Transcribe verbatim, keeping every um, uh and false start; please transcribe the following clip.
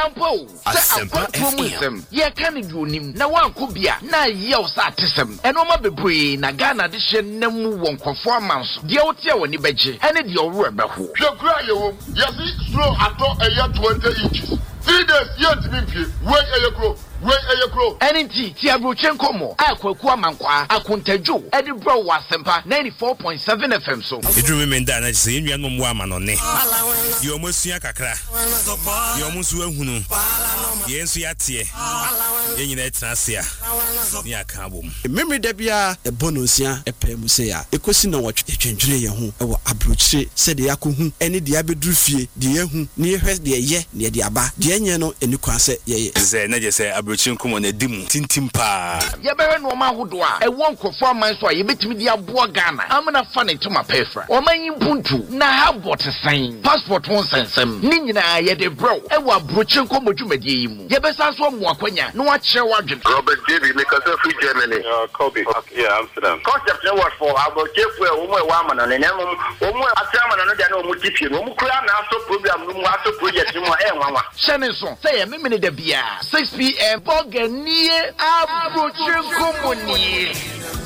ampo sɛ akwantuomusɛm yɛka ne duonim na wanko bia na yɛw sɛ atesɛm ɛnoma bebree na Ghana de hyɛ namu wɔ nkɔfo amanso deɛ wote wɔ ni bɛgye ɛne deɛ ɔworo ɛbɛho hwɛkura yɛwɔ yɛsi slow atɔ ɛyɛ twenty inches three days yɛntumi mpie wei ɛyɛ kuro wei ɛyɛ kuro ɛne nti ti aburokye nkɔmmɔ a kwaku amankwa akontadwo ɛde brɛ wɔ asɛmpa ninety-four point seven F M so ɛduru me menda na sɛ yɛnua no mo ama no ne deɛ ɔmo asua kakra deɛ ɔmo nso ahunu deɛ nso yɛateɛ yɛn nyina ɛtena ase a ne aka abom memory da bia ɛbɔ no nsia ɛpɛ mu sɛ a ɛkɔsi na wɔtwe ɛtwentwene yɛn ho ɛwɔ aburokyire sɛ deɛ akɔhu ɛne deɛ abɛduru fie deɛ yɛhu ne yɛhwɛ deɛ yɛ ne deɛ aba deɛ nyɛ no ɛni kwan sɛ yɛyɛ sɛ na gye sɛ aburokyire nkɔmmɔ na di mu tintim paa yɛbɛhwɛ nneɛma ahodoɔ a ɛwɔ nkɔfo aman so a yɛbɛtumi de aboa Ghana amena fa ne ntoma pɛfra ɔman yi mpuntu na habɔ te sɛn passport ho nsɛnsɛm ne nyinaa yɛde brɛw ɛwɔ aburokyire nkɔmmɔ dwumadie yi mu yɛbɛsa so amu akwanya na wakyerɛ w'adwene Robert David Mikasa free Germany uh, Kobe okay, yeah Amsterdam concept no was for aburokyire fu e wo mo e wa amana ne nem wo mo atra amana no de na wo mo tipie wo mo kura na aso program no mo aso project mo e nwanwa hyɛ ne so sɛ yɛ memene da bia six p m bɔganie aburokyire nkɔmmɔ nie